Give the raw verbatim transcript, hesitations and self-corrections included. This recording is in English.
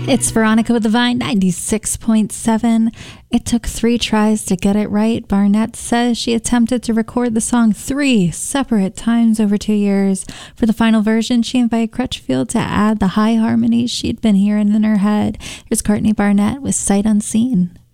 It's Veronica with the Vine, ninety-six point seven. It took three tries to get it right. Barnett says she attempted to record the song three separate times over two years. For the final version, she invited Crutchfield to add the high harmonies she'd been hearing in her head. Here's Courtney Barnett with Sight Unseen.